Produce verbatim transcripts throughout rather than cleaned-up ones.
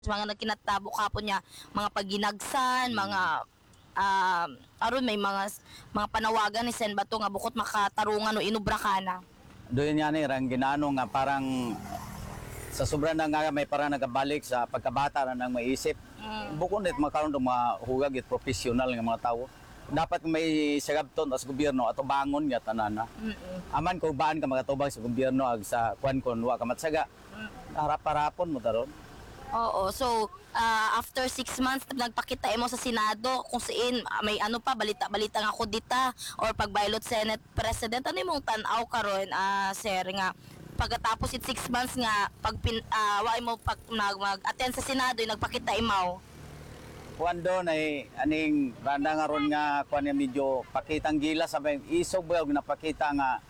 mga nagkinatabo kapon niya, mga paginagsan, mga ah, aron may mga mga panawagan ni Sen Bato nga bukod makatarungan o inubra ka na. Doon yan eh, rang ginano nga parang sa sobrang na nga may parang nagabalik sa pagkabata na nang maisip. Mm. Bukod nito makaroon ng mga hugag at professional ng mga tao. Dapat may sagabton sa gobyerno ato bangon nga tanan na. Mm-mm. Aman kung baan ka magatubag sa gobyerno ag sa kwan kon wa ka matsaga. Harap-harapon mo taron. Oo, so ah, after six months nagpakita mo sa Senado kung siin ah, may ano pa balita-balita nga ko dita or pagbaylot Senate President ano imong tan-aw karon ah sir nga pagkatapos it six months nga pag pin, ah, wa mo pag mag, mag-attend sa Senado nagpakita imaw. Kuando na eh, aning banda nga ron nga kwan nga medyo pakitang gila sa isog ba yung napakita nga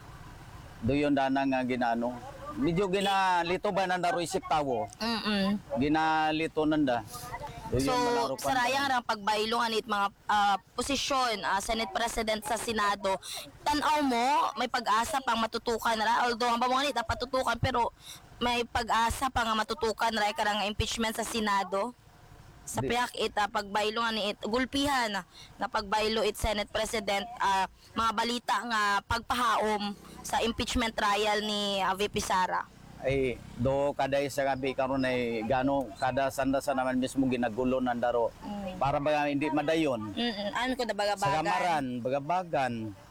doyon dana nga ginano. Medyo ginalito ba nanda ro isip tawo. Mm. Ginalito nanda. Doyon So, malaro kwan. sarayang rang pagbaylo nga nit mga ah, posisyon ah, Senate President sa Senado. Tan-aw mo, may pag-asa pang matutukan ra. Although ang mga nit patutukan pero may pag-asa pa nga matutukan ra karang impeachment sa Senado. Sa Di- piyak it ah, pagbaylo nga ni it gulpihan na na pagbaylo it Senate President ah, mga balita nga pagpahaom sa impeachment trial ni ah, V P Sara. Ay do kada isa gabi karon ay gano kada sanda sa naman mismo ginagulo nandaro. Para ba hindi madayon. Mm. Ano ko na Sa baga-baga. gamaran, bagabagan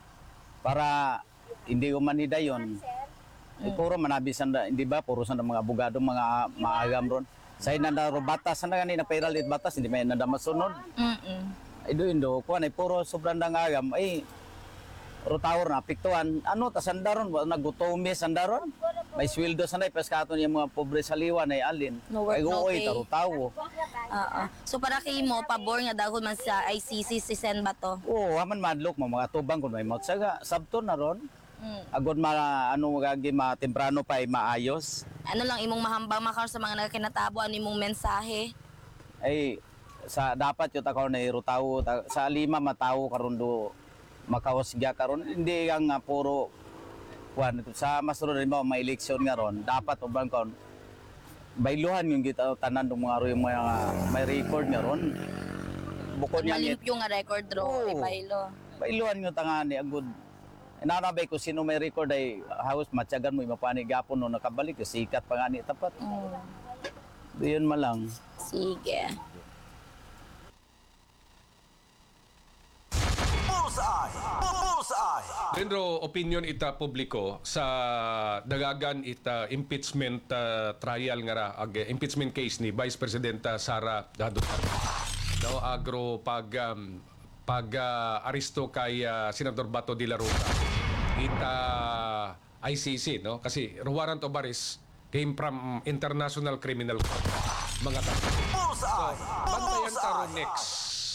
para hindi umanidayon. Eh, puro manabisan da, hindi ba? Puro sa mga abogado, mga maagam ron. Sa inandaro batas, sana ganit na pairal it batas, hindi may nanda masunod. Mm. Ay doon do, kuan ay puro sobrang dangagam. Ay, puro tawar na, piktuan. Ano, tasandaron, nagutumi sandaron. May sweldo sanay, peskaton yung mga pobre sa liwan ay alin. No work, ay no uoy, pay. taro tawo. Oo. So para kay mo pabor nga dahon man sa I C C si Sen Bato. Oo, haman madlok mo, mga tubang kung may mautsaga. Sabton na ron. Mm. Agod ma ano gagi ma temprano pa ay maayos Ano lang imong mahambang makar sa mga nagkinatabo ano imong mensahe? ay sa dapat yung takaw na irutaw ta, sa lima matawo karon do makawasga karon hindi ang nga puro kwan sa masunod rin mo may eleksyon nga ron dapat ubang kon bayluhan yung kita tanan ng mga yung mga may record nga ron bukod niya Malimpyo nga record draw Oo. ni Bailo. bayluhan yung tangani agud nanabay ko sino may record ay halos matyagan mo mapani gapon no nakabalik sikat pa nga ni tapat Mm. diyon malang. Sige. Dendro opinion ita publiko sa dagagan ita impeachment uh, trial nga ra ag uh, impeachment case ni Vice Presidenta Sara Duterte. Daw agro pag um, pag uh, aristo kay uh, Senador Bato de la Rosa. Ita I C C no kasi warrant of arrest came from International Criminal Court. Mga tao. So, bantayan taro next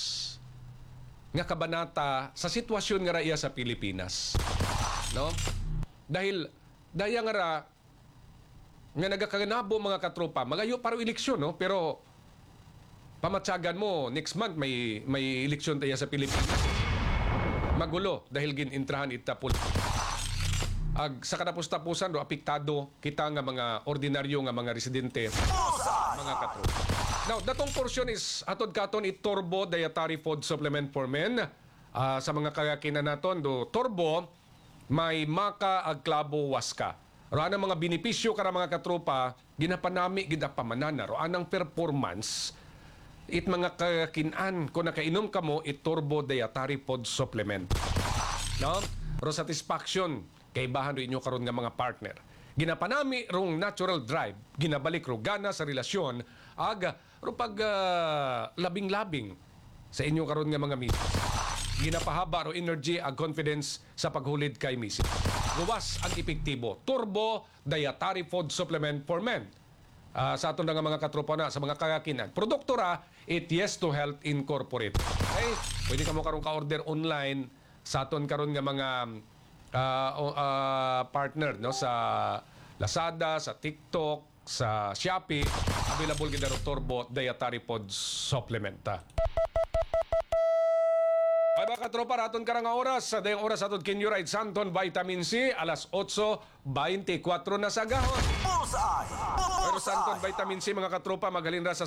nga kabanata sa sitwasyon nga ra iya sa Pilipinas. No? Dahil daya nga ra nga nagakaganabo mga katropa, magayo para eleksyon no, pero pamatsagan mo next month may may eleksyon tayo sa Pilipinas. Magulo dahil ginintrahan ita politika. Ag sa katapos-tapusan do apektado kita nga mga ordinaryo nga mga residente mga katropa. Now, datong portion is atod katon it Turbo Dietary Food Supplement for Men. Ah, sa mga kagakinan naton do Turbo may maka ag klabo waska. Ro anang mga benepisyo kara mga katropa ginapanami gid pamanana ro anang performance it mga kagakinan kung nakainom ka mo it Turbo Dietary Food Supplement. No? Ro satisfaction kay bahan ro inyo karon nga mga partner. Ginapanami rong natural drive, ginabalik ro gana sa relasyon, aga ro pag ah, labing-labing sa inyo karon nga mga misis. Ginapahaba ro energy ag confidence sa paghulid kay misis. Luwas ang epektibo. Turbo Dietary Food Supplement for Men. Ah, sa aton nga mga katropa na sa mga kakakinan. Produkto ra it Yes to Health Incorporated. Okay? Pwede ka mo karon ka-order online sa aton karon nga mga uh, uh, partner no sa Lazada, sa TikTok, sa Shopee. Available gid ro Turbo Dietary Food Supplement. ah. Ay mga katropa, raton ka nga oras. Sa dayang oras atod Kinyo Ride Santon Vitamin C, alas otso twenty-four na sa gahon. Pero Santon Vitamin C mga katropa, maghalin ra sa